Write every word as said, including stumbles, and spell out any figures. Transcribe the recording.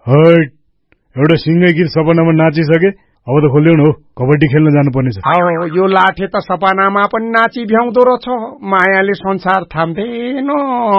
Hot, एउटा सिंगै गीत सपनामा नाचिसके, अब त खोल्यौ न हो, कबड्डी खेल्न जानुपर्ने छ। हौ, यो लाठे त सपनामा पनि नाची भ्याउँदो रहेछ, मायाले संसार थाम्दैन।